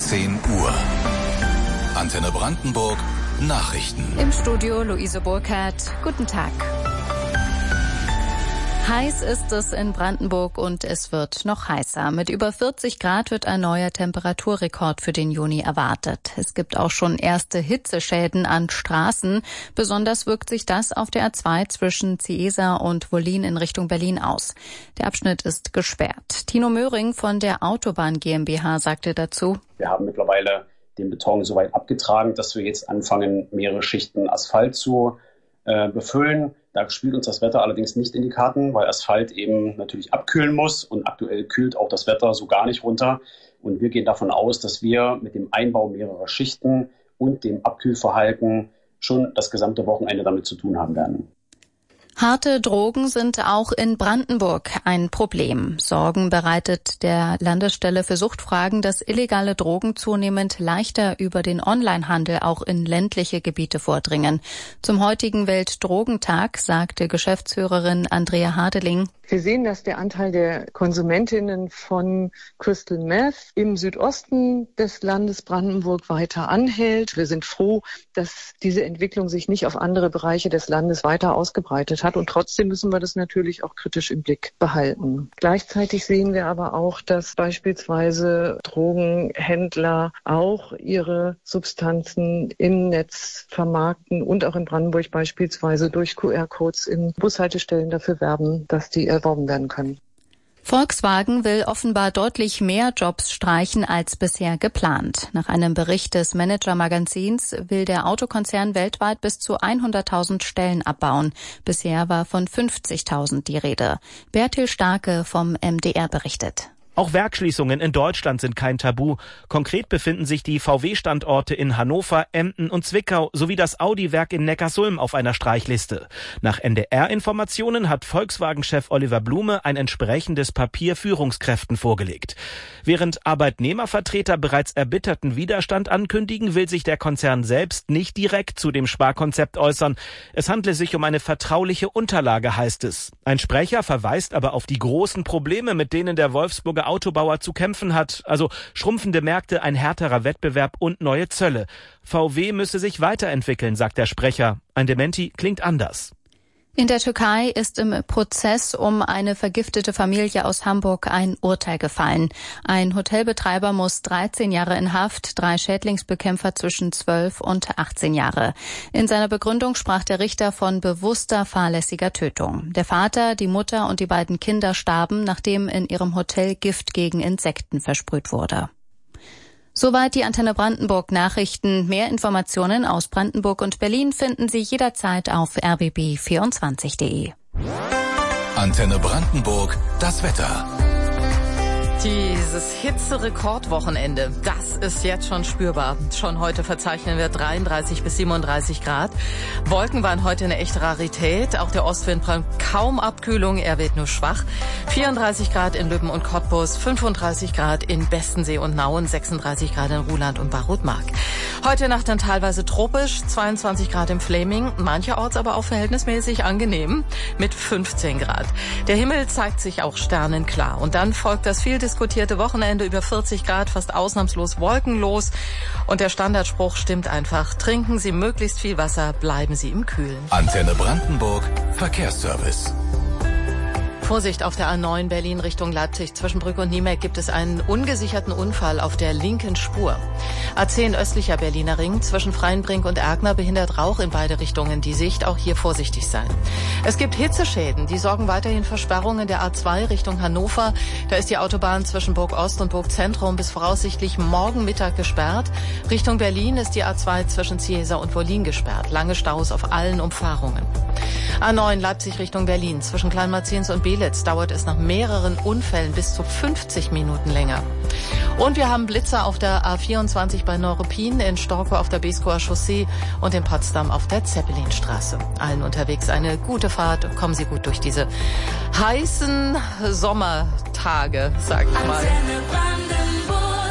10 Uhr. Antenne Brandenburg Nachrichten. Im Studio Luise Burkhardt. Guten Tag. Heiß ist es in Brandenburg und es wird noch heißer. Mit über 40 Grad wird ein neuer Temperaturrekord für den Juni erwartet. Es gibt auch schon erste Hitzeschäden an Straßen. Besonders wirkt sich das auf der A2 zwischen Ciesa und Wollin in Richtung Berlin aus. Der Abschnitt ist gesperrt. Tino Möhring von der Autobahn GmbH sagte dazu: Wir haben mittlerweile den Beton so weit abgetragen, dass wir jetzt anfangen, mehrere Schichten Asphalt zu befüllen. Da spielt uns das Wetter allerdings nicht in die Karten, weil Asphalt eben natürlich abkühlen muss und aktuell kühlt auch das Wetter so gar nicht runter. Und wir gehen davon aus, dass wir mit dem Einbau mehrerer Schichten und dem Abkühlverhalten schon das gesamte Wochenende damit zu tun haben werden. Harte Drogen sind auch in Brandenburg ein Problem. Sorgen bereitet der Landesstelle für Suchtfragen, dass illegale Drogen zunehmend leichter über den Onlinehandel auch in ländliche Gebiete vordringen. Zum heutigen Weltdrogentag sagte Geschäftsführerin Andrea Hadeling: Wir sehen, dass der Anteil der Konsumentinnen von Crystal Meth im Südosten des Landes Brandenburg weiter anhält. Wir sind froh, dass diese Entwicklung sich nicht auf andere Bereiche des Landes weiter ausgebreitet hat. Und trotzdem müssen wir das natürlich auch kritisch im Blick behalten. Gleichzeitig sehen wir aber auch, dass beispielsweise Drogenhändler auch ihre Substanzen im Netz vermarkten und auch in Brandenburg beispielsweise durch QR-Codes in Bushaltestellen dafür werben, dass die erworben werden können. Volkswagen will offenbar deutlich mehr Jobs streichen als bisher geplant. Nach einem Bericht des Manager-Magazins will der Autokonzern weltweit bis zu 100.000 Stellen abbauen. Bisher war von 50.000 die Rede. Bertil Starke vom MDR berichtet. Auch Werksschließungen in Deutschland sind kein Tabu. Konkret befinden sich die VW-Standorte in Hannover, Emden und Zwickau sowie das Audi-Werk in Neckarsulm auf einer Streichliste. Nach NDR-Informationen hat Volkswagen-Chef Oliver Blume ein entsprechendes Papier Führungskräften vorgelegt. Während Arbeitnehmervertreter bereits erbitterten Widerstand ankündigen, will sich der Konzern selbst nicht direkt zu dem Sparkonzept äußern. Es handle sich um eine vertrauliche Unterlage, heißt es. Ein Sprecher verweist aber auf die großen Probleme, mit denen der Wolfsburger Autobauer zu kämpfen hat, also schrumpfende Märkte, ein härterer Wettbewerb und neue Zölle. VW müsse sich weiterentwickeln, sagt der Sprecher. Ein Dementi klingt anders. In der Türkei ist im Prozess um eine vergiftete Familie aus Hamburg ein Urteil gefallen. Ein Hotelbetreiber muss 13 Jahre in Haft, 3 Schädlingsbekämpfer zwischen 12 und 18 Jahre. In seiner Begründung sprach der Richter von bewusster fahrlässiger Tötung. Der Vater, die Mutter und die beiden Kinder starben, nachdem in ihrem Hotel Gift gegen Insekten versprüht wurde. Soweit die Antenne Brandenburg Nachrichten. Mehr Informationen aus Brandenburg und Berlin finden Sie jederzeit auf rbb24.de. Antenne Brandenburg, das Wetter. Dieses Hitzerekordwochenende, das ist jetzt schon spürbar. Schon heute verzeichnen wir 33 bis 37 Grad. Wolken waren heute eine echte Rarität. Auch der Ostwind bringt kaum Abkühlung, er weht nur schwach. 34 Grad in Lübben und Cottbus, 35 Grad in Bestensee und Nauen, 36 Grad in Ruhland und Bad-Rodmark. Heute Nacht dann teilweise tropisch, 22 Grad im Fläming, mancherorts aber auch verhältnismäßig angenehm mit 15 Grad. Der Himmel zeigt sich auch sternenklar. Und dann folgt das viel diskutierte Wochenende über 40 Grad, fast ausnahmslos wolkenlos. Und der Standardspruch stimmt einfach: Trinken Sie möglichst viel Wasser, bleiben Sie im Kühlen. Antenne Brandenburg, Verkehrsservice. Vorsicht auf der A9 Berlin Richtung Leipzig. Zwischen Brück und Niemeck gibt es einen ungesicherten Unfall auf der linken Spur. A10 östlicher Berliner Ring zwischen Freienbrink und Erkner behindert Rauch in beide Richtungen die Sicht. Auch hier vorsichtig sein. Es gibt Hitzeschäden, die sorgen weiterhin für Sperrungen der A2 Richtung Hannover. Da ist die Autobahn zwischen Burg Ost und Burg Zentrum bis voraussichtlich morgen Mittag gesperrt. Richtung Berlin ist die A2 zwischen Ciesa und Wollin gesperrt. Lange Staus auf allen Umfahrungen. A9 Leipzig Richtung Berlin zwischen Kleinmarzins und Belitz dauert es nach mehreren Unfällen bis zu 50 Minuten länger. Und wir haben Blitzer auf der A24 bei Neuruppin, in Storkow auf der Beeskower Chaussee und in Potsdam auf der Zeppelinstraße. Allen unterwegs eine gute Fahrt. Kommen Sie gut durch diese heißen Sommertage, sag ich mal.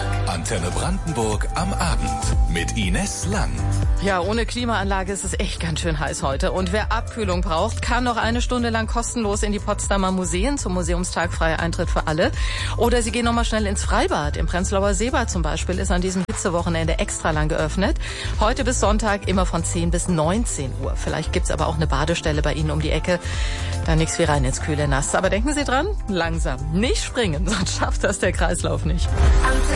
Antenne Brandenburg am Abend mit Ines Lang. Ja, ohne Klimaanlage ist es echt ganz schön heiß heute. Und wer Abkühlung braucht, kann noch eine Stunde lang kostenlos in die Potsdamer Museen zum Museumstag, freier Eintritt für alle. Oder Sie gehen noch mal schnell ins Freibad. Im Prenzlauer Seebad zum Beispiel ist an diesem Hitzewochenende extra lang geöffnet. Heute bis Sonntag immer von 10 bis 19 Uhr. Vielleicht gibt's aber auch eine Badestelle bei Ihnen um die Ecke. Da nix wie rein ins kühle Nass. Aber denken Sie dran, langsam, nicht springen, sonst schafft das der Kreislauf nicht.